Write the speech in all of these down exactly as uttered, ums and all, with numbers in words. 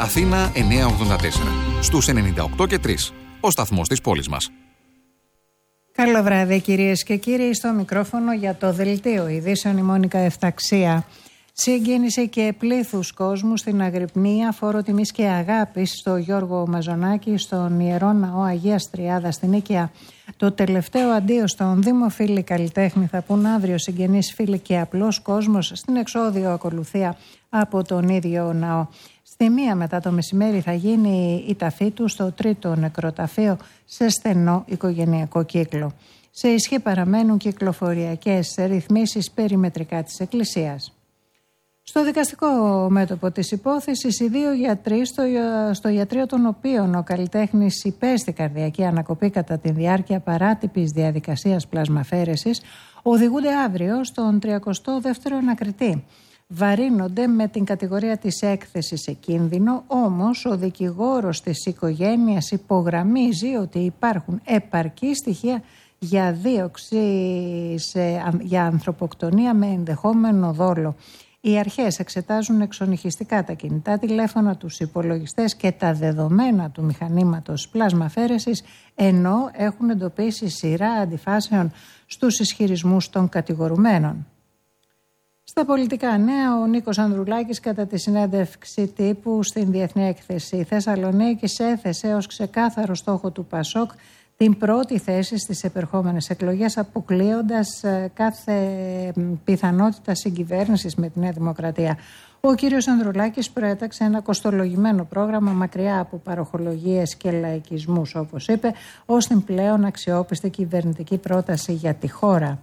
Αθήνα εννιακόσια ογδόντα τέσσερα. Στους ενενήντα οκτώ και τρία. Ο σταθμός της πόλης μας. Καλό βράδυ κυρίες και κύριοι, στο μικρόφωνο για το Δελτίο Ειδήσεων η Μόνικα Εφταξία. Συγκίνησε και πλήθους κόσμου στην Αγρυπνία, φόρο τιμής και αγάπης στο Γιώργο Μαζονάκη, στον Ιερό Ναό Αγίας Τριάδας στην Νίκαια. Το τελευταίο αντίο στον Δήμο Φίλοι Καλλιτέχνη θα πούν αύριο συγγενείς, φίλοι και απλός κόσμος στην εξώδιο ακολουθία από τον ίδιο ναό. Στη μία μετά το μεσημέρι θα γίνει η ταφή του στο τρίτο νεκροταφείο σε στενό οικογενειακό κύκλο. Σε ισχύ παραμένουν κυκλοφοριακές ρυθμίσεις περιμετρικά της Εκκλησίας. Στο δικαστικό μέτωπο της υπόθεσης, οι δύο γιατροί στο, στο ιατρείο των οποίων ο καλλιτέχνης υπέστη καρδιακή ανακοπή κατά τη διάρκεια παράτυπης διαδικασίας πλασμαφέρεσης οδηγούνται αύριο στον τριακοστό δεύτερο ανακριτή. Βαρύνονται με την κατηγορία της έκθεσης σε κίνδυνο, όμως ο δικηγόρος της οικογένειας υπογραμμίζει ότι υπάρχουν επαρκή στοιχεία για δίωξη σε, για ανθρωποκτονία με ενδεχόμενο δόλο. Οι αρχές εξετάζουν εξονυχιστικά τα κινητά τηλέφωνα, τους υπολογιστές και τα δεδομένα του μηχανήματος πλασμαφέρεσης, ενώ έχουν εντοπίσει σειρά αντιφάσεων στους ισχυρισμούς των κατηγορουμένων. Στα πολιτικά νέα, ο Νίκος Ανδρουλάκης κατά τη συνέντευξη τύπου στην Διεθνή Έκθεση Θεσσαλονίκης έθεσε ως ξεκάθαρο στόχο του Πασόκ την πρώτη θέση στις επερχόμενες εκλογές, αποκλείοντας κάθε πιθανότητα συγκυβέρνησης με τη Νέα Δημοκρατία. Ο κύριος Ανδρουλάκης προέταξε ένα κοστολογημένο πρόγραμμα μακριά από παροχολογίες και λαϊκισμούς, όπως είπε, ως την πλέον αξιόπιστη κυβερνητική πρόταση για τη χώρα.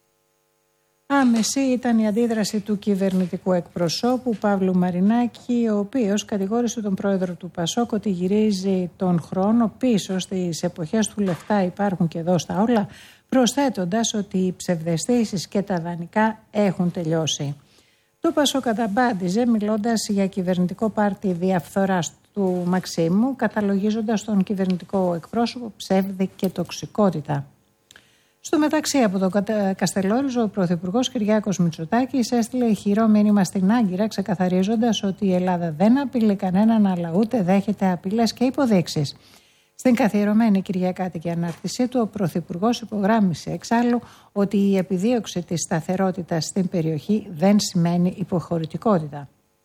Άμεση ήταν η αντίδραση του κυβερνητικού εκπροσώπου Παύλου Μαρινάκη, ο οποίος κατηγόρησε τον πρόεδρο του Πασόκ ότι γυρίζει τον χρόνο πίσω στις εποχές του λεφτά υπάρχουν και εδώ στα όλα, προσθέτοντας ότι οι ψευδαισθήσεις και τα δανεικά έχουν τελειώσει. Το Πασόκ καταπάντησε μιλώντας για κυβερνητικό πάρτι διαφθοράς του Μαξίμου, καταλογίζοντας τον κυβερνητικό εκπρόσωπο ψεύδι και τοξικότητα. Στο μεταξύ, από το Καστελόριζο, ο Πρωθυπουργός Κυριάκος Μητσοτάκης έστειλε ηχηρό μήνυμα στην Άγκυρα, ξεκαθαρίζοντας ότι η Ελλάδα δεν απειλεί κανέναν, αλλά ούτε δέχεται απειλές και υποδείξεις. Στην καθιερωμένη κυριακάτικη ανάρτησή του, ο Πρωθυπουργός υπογράμμισε εξάλλου ότι η επιδίωξη της σταθερότητας στην περιοχή δεν σημαίνει υποχωρητικότητα.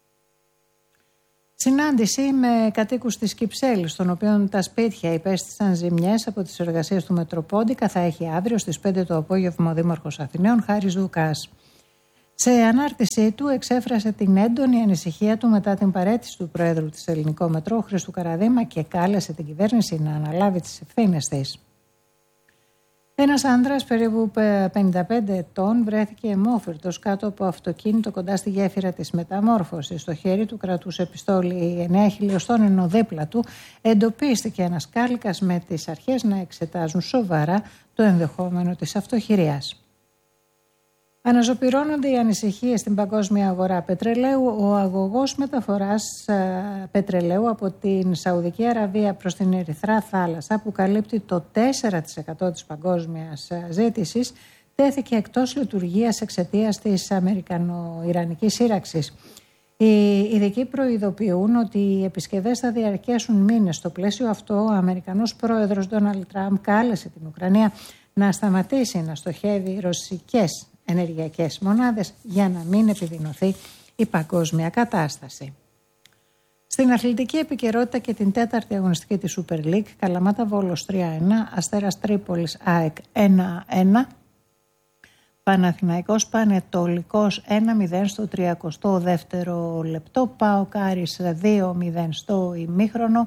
Συνάντηση με κατοίκους της Κυψέλης, των οποίων τα σπίτια υπέστησαν ζημιές από τις εργασίες του Μετροπόντικα, θα έχει αύριο στις πέντε το απόγευμα ο Δήμαρχος Αθηναίων Χάρης Δουκάς. Σε ανάρτησή του εξέφρασε την έντονη ανησυχία του μετά την παραίτηση του Προέδρου της Ελληνικό Μετρό, Χρήστου Καραδήμα, και κάλεσε την κυβέρνηση να αναλάβει τις ευθύνες της. Ένας άνδρας περίπου πενήντα πέντε ετών βρέθηκε αιμόφυρτος κάτω από αυτοκίνητο κοντά στη γέφυρα της Μεταμόρφωσης. Στο χέρι του κρατούσε πιστόλι εννέα χιλιοστών, ενώ δίπλα του εντοπίστηκε ένας κάλικας με τις αρχές να εξετάζουν σοβαρά το ενδεχόμενο της αυτοχειρίας. Αναζωπυρώνονται οι ανησυχίες στην παγκόσμια αγορά πετρελαίου. Ο αγωγός μεταφοράς α, πετρελαίου από την Σαουδική Αραβία προς την Ερυθρά Θάλασσα, που καλύπτει το τέσσερα τοις εκατό της παγκόσμιας ζήτησης, τέθηκε εκτός λειτουργίας εξαιτίας της Αμερικανο-Ιρανικής σύραξης. Οι ειδικοί προειδοποιούν ότι οι επισκευές θα διαρκέσουν μήνες. Στο πλαίσιο αυτό, ο Αμερικανός πρόεδρος Ντόναλντ Τραμπ κάλεσε την Ουκρανία να σταματήσει να στοχεύει ρωσικές ενεργειακές μονάδες για να μην επιδεινωθεί η παγκόσμια κατάσταση. Στην αθλητική επικαιρότητα και την τέταρτη αγωνιστική της Super League, Καλαμάτα Βόλος τρία ένα, Αστέρας Τρίπολης ΑΕΚ ένα ένα, Παναθηναϊκός Πανετολικός ένα μηδέν στο τριακοστό δεύτερο λεπτό, ΠΑΟΚ Άρης δύο μηδέν στο ημίχρονο.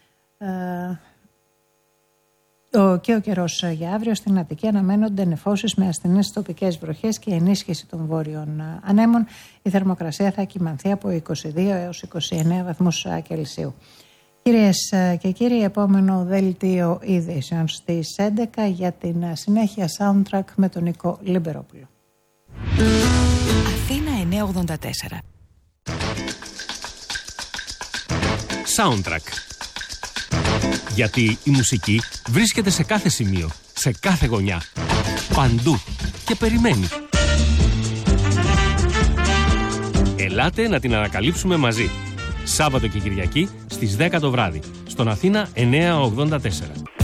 Και ο καιρός για αύριο στην Αττική αναμένονται νεφώσεις με ασθενείς τοπικές βροχές και ενίσχυση των βόρειων ανέμων. Η θερμοκρασία θα κυμανθεί από είκοσι δύο έως είκοσι εννέα βαθμούς Κελσίου. Κυρίες και κύριοι, επόμενο δελτίο ειδήσεων στις έντεκα για την συνέχεια soundtrack με τον Νίκο Λιμπερόπουλο. Αθήνα εννιακόσια ογδόντα τέσσερα. Soundtrack. Γιατί η μουσική βρίσκεται σε κάθε σημείο, σε κάθε γωνιά, παντού και περιμένει. Ελάτε να την ανακαλύψουμε μαζί. Σάββατο και Κυριακή στις δέκα το βράδυ. Στον Αθήνα εννιακόσια ογδόντα τέσσερα.